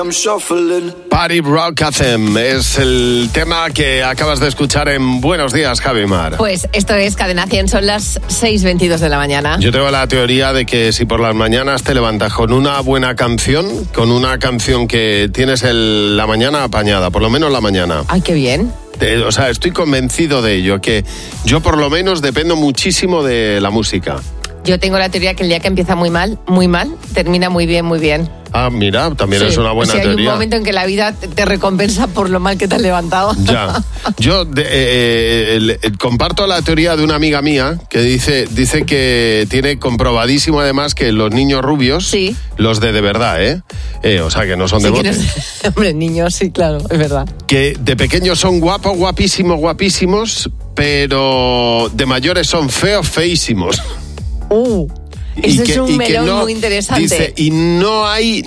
Party Rock Anthem es el tema que acabas de escuchar en Buenos Días, Javi Mar. Pues esto es Cadena 100, son las 6:22 de la mañana. Yo tengo la teoría de que si por las mañanas te levantas con una buena canción, con una canción que tienes la mañana apañada, por lo menos la mañana. Ay, qué bien. O sea, estoy convencido de ello, que yo por lo menos dependo muchísimo de la música. Yo tengo la teoría que el día que empieza muy mal, termina muy bien, muy bien. Ah, mira, también sí, es una buena teoría. Hay un momento en que la vida te recompensa por lo mal que te has levantado. Ya. Yo comparto la teoría de una amiga mía que dice que tiene comprobadísimo además que los niños rubios, sí, los de verdad, o sea, que no son de bote. Hombre, niños, sí, claro, es verdad. Que de pequeños son guapos, guapísimos, pero de mayores son feísimos. Ese es un melón muy interesante. Dice, y no hay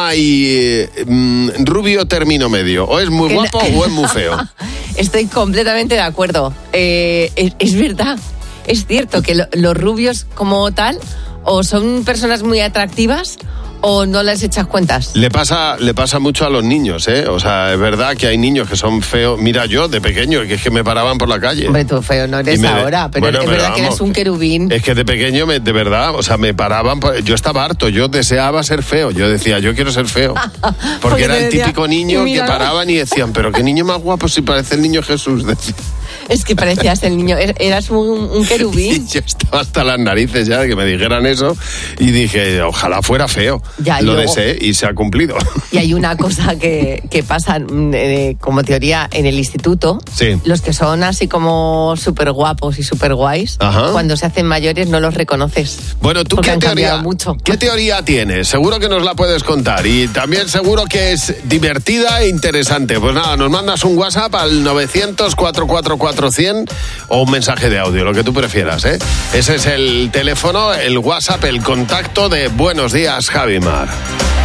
rubio término medio. O es muy guapo o es muy feo. Estoy completamente de acuerdo. Es verdad. Es cierto que los rubios como tal o son personas muy atractivas o no les echas cuentas. Le pasa mucho a los niños, O sea, es verdad que hay niños que son feos. Mira, yo de pequeño, que es que me paraban por la calle. Hombre, tú feo no eres ahora, pero es verdad que eres un querubín. Es que de pequeño, de verdad, o sea, me paraban. Yo estaba harto, yo deseaba ser feo. Yo decía, yo quiero ser feo. Porque era el típico niño que paraban y decían, pero qué niño más guapo si parece el niño Jesús. Decía. Es que parecías el niño, eras un querubín. Y yo estaba hasta las narices ya de que me dijeran eso y dije, ojalá fuera feo. Ya, lo deseé y se ha cumplido. Y hay una cosa que pasa como teoría en el instituto. Sí. Los que son así como súper guapos y súper guays, cuando se hacen mayores no los reconoces. Bueno, ¿tú qué teoría tienes? Seguro que nos la puedes contar y también seguro que es divertida e interesante. Pues nada, nos mandas un WhatsApp al 900-444-100 o un mensaje de audio, lo que tú prefieras, Ese es el teléfono, el WhatsApp, el contacto de Buenos Días, Javi Mar.